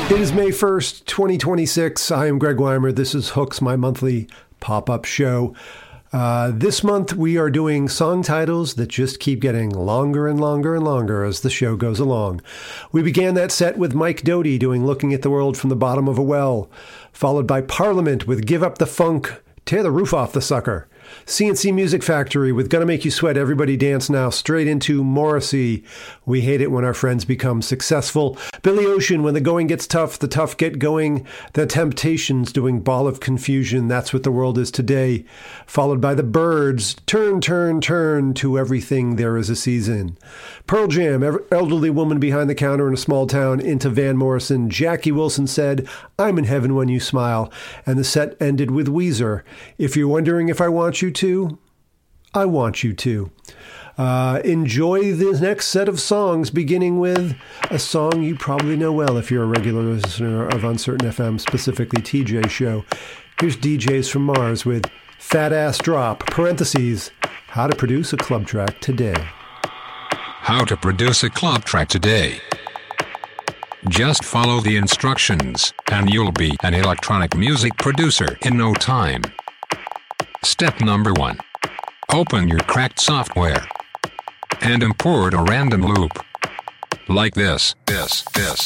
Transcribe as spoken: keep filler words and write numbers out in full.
It is May first, twenty twenty-six. I am Greg Weimer. This is Hooks, my monthly pop-up show. Uh, this month we are doing song titles that just keep getting longer and longer and longer as the show goes along. We began that set with Mike Doughty doing Looking at the World from the Bottom of a Well, followed by Parliament with Give Up the Funk, Tear the Roof Off the Sucker. C N C Music Factory with Gonna Make You Sweat, Everybody Dance Now, straight into Morrissey, We Hate It When Our Friends Become Successful. Billy Ocean, When the Going Gets Tough, the Tough Get Going. The Temptations doing Ball of Confusion, That's What the World Is Today. Followed by the Byrds, Turn, Turn, Turn, To Everything There Is a Season. Pearl Jam, Elderly Woman Behind the Counter in a Small Town, into Van Morrison. Jackie Wilson Said, I'm in Heaven When You Smile. And the set ended with Weezer, If You're Wondering If I Want You To, I Want You To. Uh, enjoy the next set of songs, beginning with a song you probably know well if you're a regular listener of Uncertain F M, specifically T J Show. Here's D Js from Mars with Fat Ass Drop, parentheses, How to Produce a Club Track Today. How to produce a club track today. Just follow the instructions, and you'll be an electronic music producer in no time. Step number one. Open your cracked software and import a random loop. Like this, this, this.